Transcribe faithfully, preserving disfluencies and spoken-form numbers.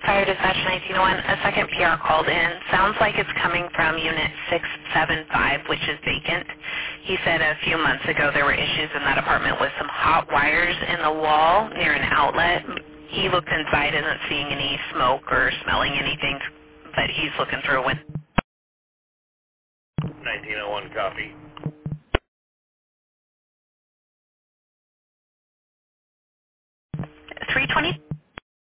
Fire Dispatch nineteen oh one, a second P R called in. Sounds like it's coming from Unit six seven five, which is vacant. He said a few months ago there were issues in that apartment with some hot wires in the wall near an outlet. He looked inside, isn't seeing any smoke or smelling anything, but he's looking through a window. nineteen oh one copy. three twenty?